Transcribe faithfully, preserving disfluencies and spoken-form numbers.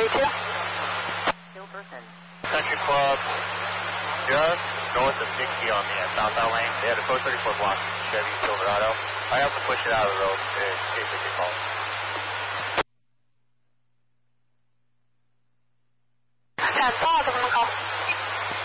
thirty-two. Hilberton. Country Club, just north of sixty on the uh, southbound lane. They had a code thirty-four block Chevy Silverado. I have to push it out of the road in case they get called. ten five.